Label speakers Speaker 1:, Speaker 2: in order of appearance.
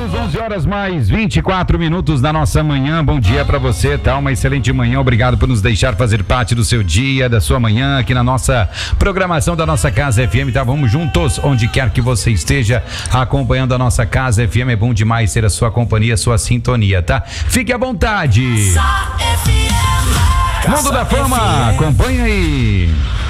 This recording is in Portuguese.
Speaker 1: Chegamos 11 horas mais 24 minutos da nossa manhã. Bom dia pra você, tá? Uma excelente manhã. Obrigado por nos deixar fazer parte do seu dia, da sua manhã, aqui na nossa programação da nossa Casa FM, tá? Vamos juntos, onde quer que você esteja acompanhando a nossa Casa FM. É bom demais ter a sua companhia, a sua sintonia, tá? Fique à vontade. Mundo da Fama, acompanha aí.